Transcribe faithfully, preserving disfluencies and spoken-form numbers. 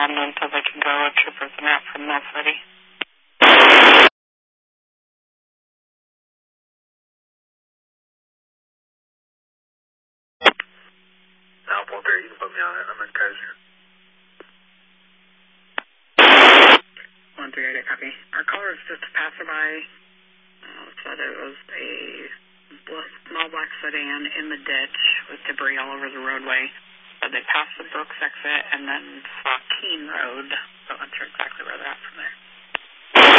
on until they can go. A trooper's an out from Mill City. Alpha Bear, you can put me on it. I'm in Kaiser. one three eight, copy. Our caller is just a passerby. Uh, said it was a small black sedan in the ditch with debris all over the roadway. So they passed the Brooks exit and then saw Keene Road. So I'm not sure exactly where they're at from there.